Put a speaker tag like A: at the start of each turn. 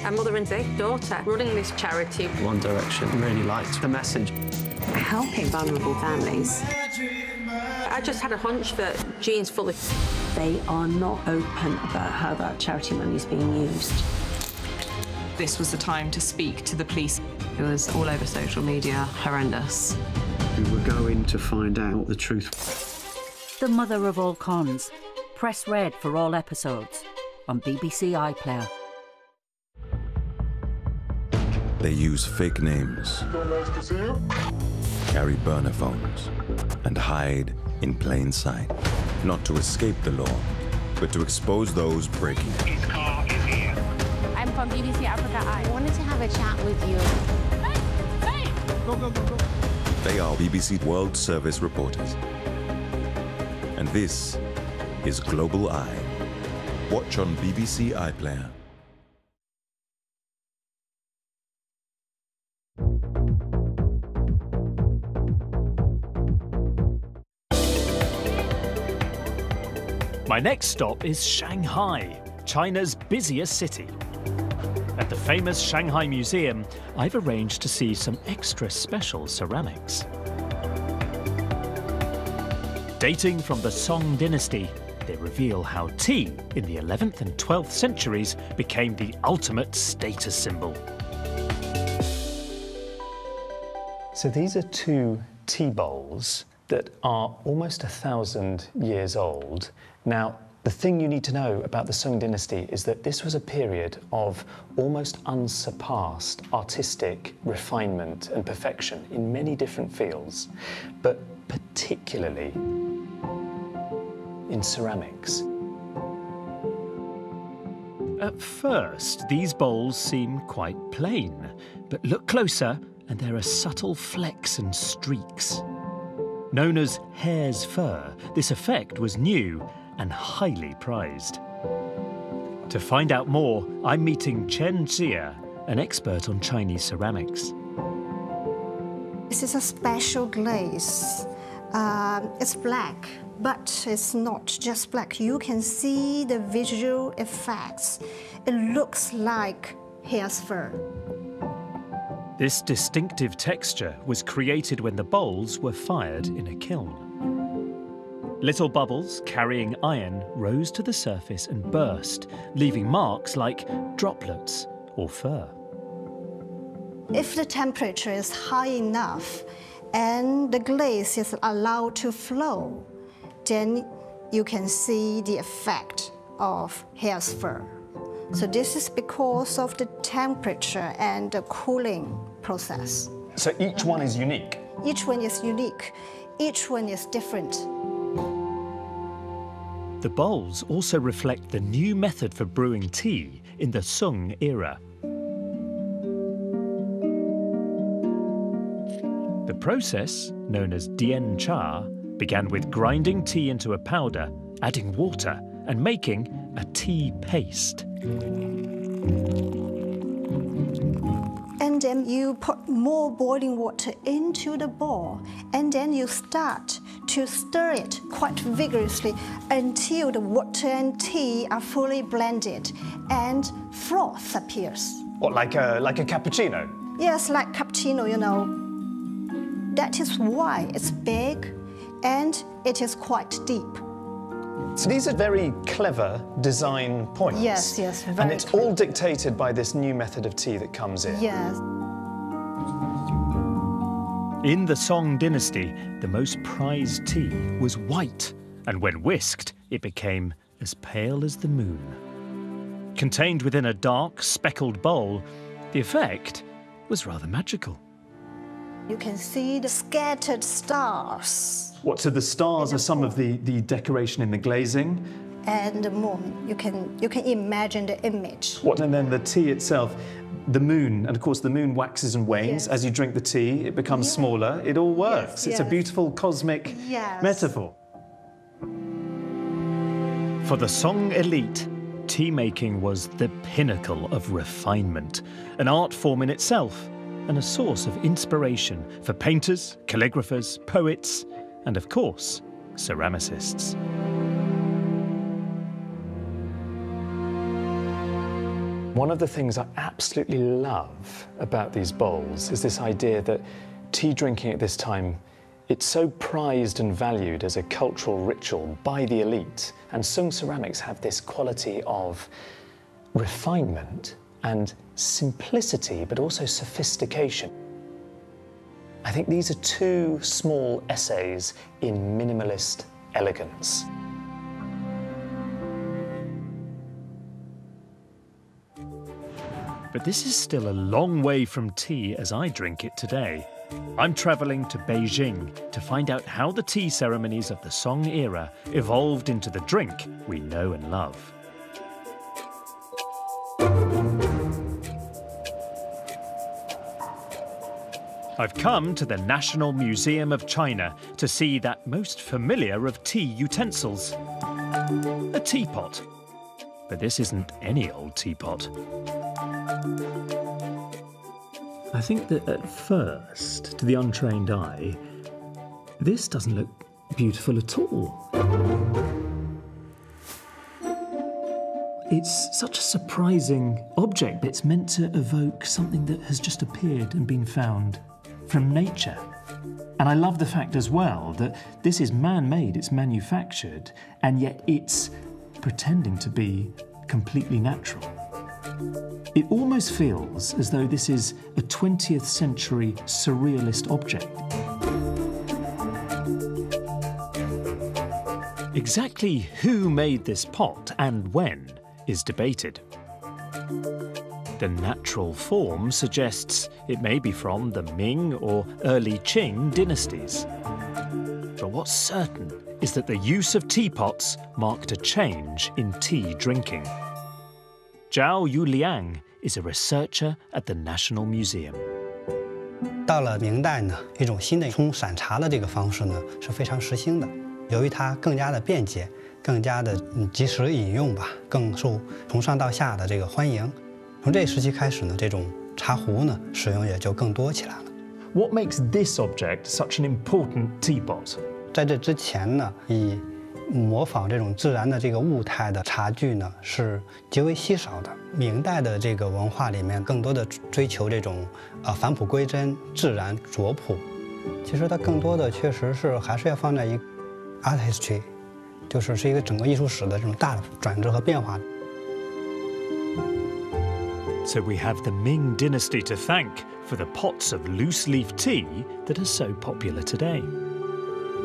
A: a mother and daughter running this charity.
B: One Direction really liked the message.
C: Helping vulnerable families.
A: I just had a hunch that Jean's fully...
C: They are not open about how that charity money is being used.
D: This was the time to speak to the police.
C: It was all over social media, horrendous.
B: We were going to find out the truth.
E: The Mother of All Cons. Press red for all episodes on BBC iPlayer.
F: They use fake names, carry burner phones, and hide in plain sight. Not to escape the law, but to expose those breaking it.
G: His car is here.
H: I'm from BBC Africa Eye.
I: I wanted to have a chat with you.
G: Hey! Go, go, go, go.
F: They are BBC World Service reporters. And this is Global Eye. Watch on BBC iPlayer.
J: My next stop is Shanghai, China's busiest city. At the famous Shanghai Museum, I've arranged to see some extra special ceramics. Dating from the Song dynasty, they reveal how tea in the 11th and 12th centuries became the ultimate status symbol.
B: So these are two tea bowls that are almost 1,000 years old. Now, the thing you need to know about the Song dynasty is that this was a period of almost unsurpassed artistic refinement and perfection in many different fields, but particularly in ceramics.
J: At first, these bowls seem quite plain, but look closer and there are subtle flecks and streaks. Known as hare's fur, this effect was new and highly prized. To find out more, I'm meeting Chen Jia, an expert on Chinese ceramics.
K: This is a special glaze. It's black, but it's not just black. You can see the visual effects. It looks like hare's fur.
J: This distinctive texture was created when the bowls were fired in a kiln. Little bubbles carrying iron rose to the surface and burst, leaving marks like droplets or fur.
K: If the temperature is high enough and the glaze is allowed to flow, then you can see the effect of hare's fur. So this is because of the temperature and the cooling process.
B: So each one is unique?
K: Each one is unique. Each one is different.
J: The bowls also reflect the new method for brewing tea in the Song era. The process, known as Dian Cha, began with grinding tea into a powder, adding water, and making a tea paste.
K: And then you put more boiling water into the bowl, and then you start to stir it quite vigorously until the water and tea are fully blended and froth appears.
B: What, like a cappuccino?
K: Yes, like cappuccino, you know. That is why it's big and it is quite deep.
B: So these are very clever design points.
K: Yes, yes, very
B: And it's
K: clever.
B: all dictated by this new method of tea that comes in.
K: Yes.
J: In the Song dynasty, the most prized tea was white, and when whisked, it became as pale as the moon. Contained within a dark, speckled bowl, the effect was rather magical.
K: You can see the scattered stars.
B: What, so the stars are some of the decoration in the glazing?
K: And the moon. You can imagine the image.
B: What, and then the tea itself, the moon, and of course the moon waxes and wanes.
K: Yes.
B: As you drink the tea, it becomes smaller. It all works.
K: Yes,
B: It's a
K: yes.
B: beautiful cosmic metaphor.
J: For the Song elite, tea making was the pinnacle of refinement, an art form in itself, and a source of inspiration for painters, calligraphers, poets, and of course, ceramicists.
B: One of the things I absolutely love about these bowls is this idea that tea drinking at this time, it's so prized and valued as a cultural ritual by the elite. And Sung ceramics have this quality of refinement and simplicity, but also sophistication. I think these are two small essays in minimalist elegance.
J: But this is still a long way from tea as I drink it today. I'm travelling to Beijing to find out how the tea ceremonies of the Song era evolved into the drink we know and love. I've come to the National Museum of China to see that most familiar of tea utensils, a teapot. But this isn't any old teapot.
B: I think that at first, to the untrained eye, this doesn't look beautiful at all. It's such a surprising object. It's meant to evoke something that has just appeared and been found from nature. And I love the fact as well that this is man-made, it's manufactured, and yet it's pretending to be completely natural. It almost feels as though this is a 20th century surrealist object.
J: Exactly who made this pot and when is debated. The natural form suggests it may be from the Ming or early Qing dynasties. But what's certain is that the use of teapots marked a change in tea drinking. Zhao Yuliang is a researcher at the National Museum.
I: 到了明代呢，一种新的冲散茶的这个方式呢是非常时兴的。由于它更加的便捷，更加的及时饮用吧，更受从上到下的这个欢迎。从这时期开始呢，这种茶壶呢使用也就更多起来了。
B: What makes this object such an important teapot?
I: 在这之前呢，以模仿这种自然的这个物态的茶具呢是极为稀少的。明代的这个文化里面，更多的追求这种返璞归真、自然拙朴。其实它更多的确实是还是要放在一个 art history， 是一个整个艺术史的这种大的转折和变化。
J: So we have the Ming dynasty to thank for the pots of loose leaf tea that are so popular today.